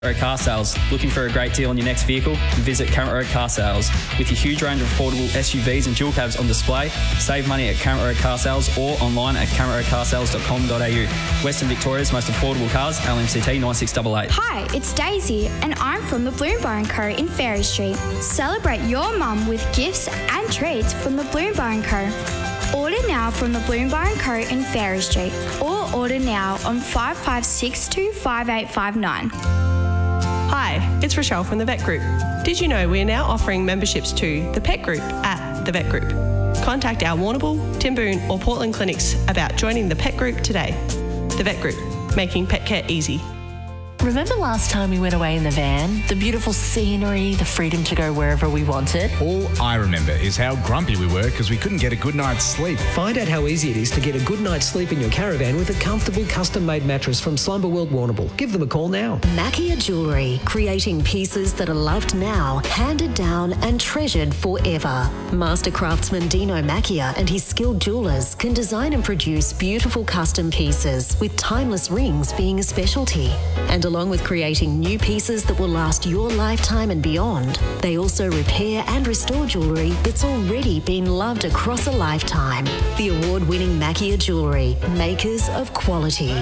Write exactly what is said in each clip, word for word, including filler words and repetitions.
Road Car Sales. Looking for a great deal on your next vehicle? Visit Current Road Car Sales. With your huge range of affordable S U Vs and dual cabs on display, save money at Current Road Car Sales or online at current road car sales dot com dot a u. Western Victoria's most affordable cars, L M C T nine six eight eight. Hi, it's Daisy and I'm from the Bloom Bar and Co in Ferry Street. Celebrate your mum with gifts and treats from the Bloom Bar and Co. Order now from the Bloom Bar and Co in Ferry Street or order now on five five six two five eight five nine. Hi, it's Rochelle from The Vet Group. Did you know we are now offering memberships to The Pet Group at The Vet Group? Contact our Warrnambool, Timboon or Portland clinics about joining The Pet Group today. The Vet Group, making pet care easy. Remember last time we went away in the van? The beautiful scenery, the freedom to go wherever we wanted? All I remember is how grumpy we were because we couldn't get a good night's sleep. Find out how easy it is to get a good night's sleep in your caravan with a comfortable custom-made mattress from Slumber World Warrnambool. Give them a call now. Mackia Jewellery, creating pieces that are loved now, handed down and treasured forever. Master craftsman Dino Mackia and his skilled jewellers can design and produce beautiful custom pieces, with timeless rings being a specialty. And along with creating new pieces that will last your lifetime and beyond, they also repair and restore jewellery that's already been loved across a lifetime. The award-winning Mackia Jewellery, makers of quality.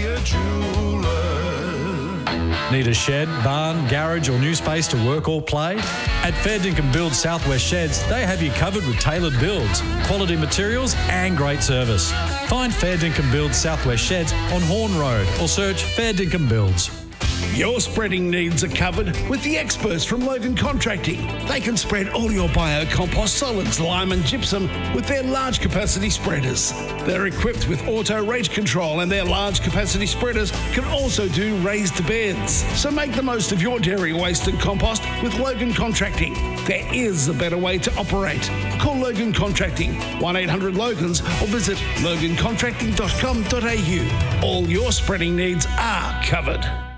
Need a shed, barn, garage or new space to work or play? At Fair Dinkum Build Southwest Sheds, they have you covered with tailored builds, quality materials and great service. Find Fair Dinkum Build Southwest Sheds on Horn Road or search Fair Dinkum Builds. Your spreading needs are covered with the experts from Logan Contracting. They can spread all your biocompost solids, lime and gypsum with their large capacity spreaders. They're equipped with auto rate control and their large capacity spreaders can also do raised beds. So make the most of your dairy waste and compost with Logan Contracting. There is a better way to operate. Call Logan Contracting, one eight hundred Logans, or visit logan contracting dot com dot a u. All your spreading needs are covered.